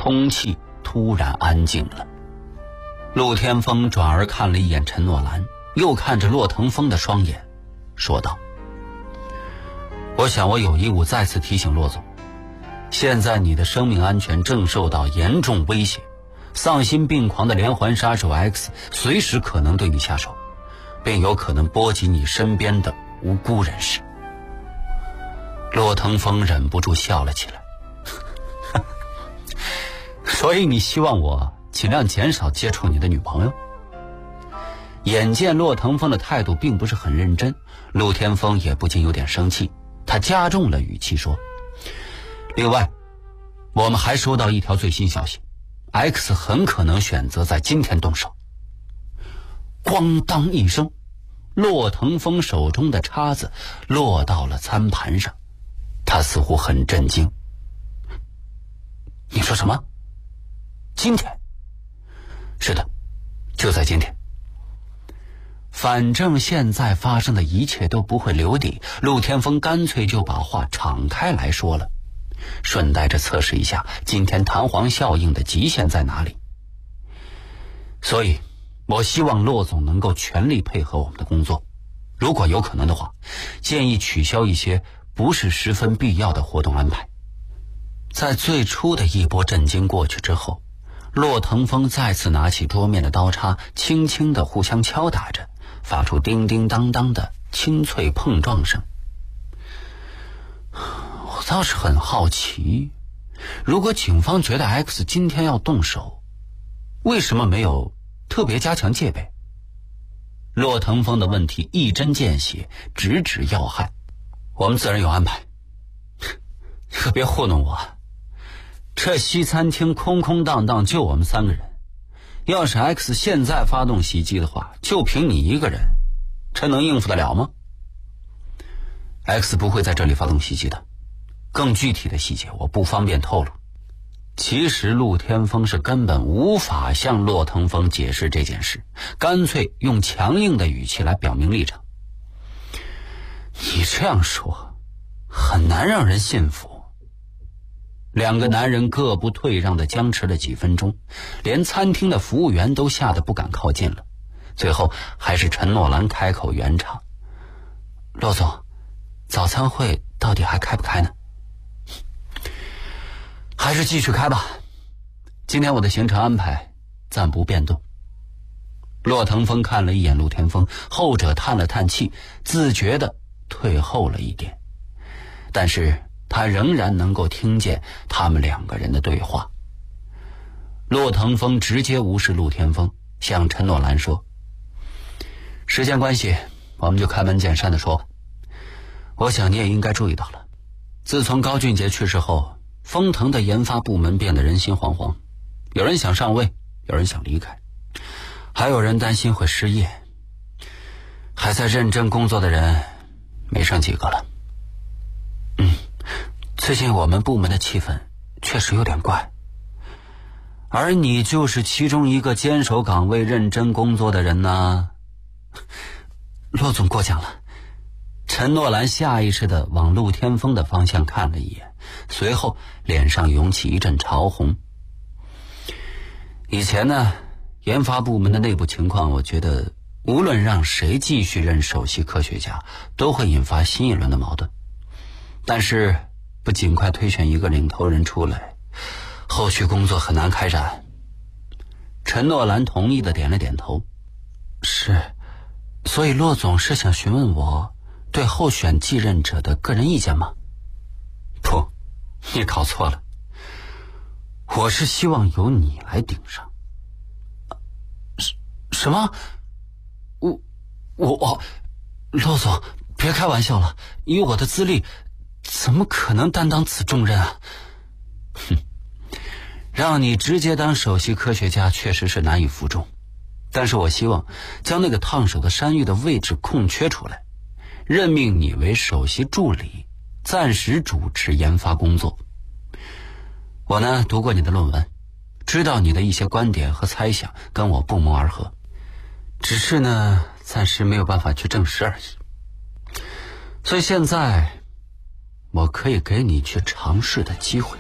空气突然安静了。陆天风转而看了一眼陈诺兰，又看着骆腾风的双眼，说道：我想我有义务再次提醒骆总，现在你的生命安全正受到严重威胁，丧心病狂的连环杀手 X 随时可能对你下手，并有可能波及你身边的无辜人士。骆腾风忍不住笑了起来。所以你希望我尽量减少接触你的女朋友？眼见骆腾风的态度并不是很认真，陆天风也不禁有点生气，他加重了语气说：另外，我们还收到一条最新消息， X 很可能选择在今天动手。咣当一声，骆腾风手中的叉子落到了餐盘上，他似乎很震惊。你说什么？今天？是的，就在今天。反正现在发生的一切都不会留底，陆天风干脆就把话敞开来说了，顺带着测试一下今天弹簧效应的极限在哪里。所以我希望骆总能够全力配合我们的工作，如果有可能的话，建议取消一些不是十分必要的活动安排。在最初的一波震惊过去之后，骆腾风再次拿起桌面的刀叉，轻轻地互相敲打着，发出叮叮当当的清脆碰撞声。我倒是很好奇，如果警方觉得 X 今天要动手，为什么没有特别加强戒备？骆腾风的问题一针见血，直指要害。我们自然有安排。可别糊弄我，这西餐厅空空荡荡，就我们3个人，要是 X 现在发动袭击的话，就凭你一个人，这能应付得了吗？ X 不会在这里发动袭击的，更具体的细节我不方便透露。其实陆天风是根本无法向骆腾风解释这件事，干脆用强硬的语气来表明立场。你这样说很难让人信服。2个男人各不退让地僵持了几分钟，连餐厅的服务员都吓得不敢靠近了。最后还是陈诺兰开口圆场：骆总，早餐会到底还开不开呢？还是继续开吧，今天我的行程安排暂不变动。骆腾风看了一眼陆天风，后者叹了叹气，自觉地退后了一点，但是他仍然能够听见他们2个人的对话。骆腾风直接无视陆天风，向陈诺兰说：时间关系，我们就开门见山地说吧。我想你也应该注意到了，自从高俊杰去世后，丰腾的研发部门变得人心惶惶，有人想上位，有人想离开，还有人担心会失业。还在认真工作的人没剩几个了。最近我们部门的气氛确实有点怪，而你就是其中一个坚守岗位认真工作的人呢。骆总过奖了。陈诺兰下意识地往陆天风的方向看了一眼，随后脸上涌起一阵潮红。以前呢，研发部门的内部情况，我觉得无论让谁继续任首席科学家，都会引发新一轮的矛盾。但是不尽快推选一个领头人出来，后续工作很难开展。陈诺兰同意的点了点头。是，所以骆总是想询问我对候选继任者的个人意见吗？不，你搞错了，我是希望由你来顶上。什么？我骆总别开玩笑了，以我的资历怎么可能担当此重任啊？让你直接当首席科学家确实是难以服众，但是我希望将那个烫手的山芋的位置空缺出来，任命你为首席助理，暂时主持研发工作。我呢，读过你的论文，知道你的一些观点和猜想跟我不谋而合，只是呢，暂时没有办法去证实而已。所以现在我可以给你去尝试的机会。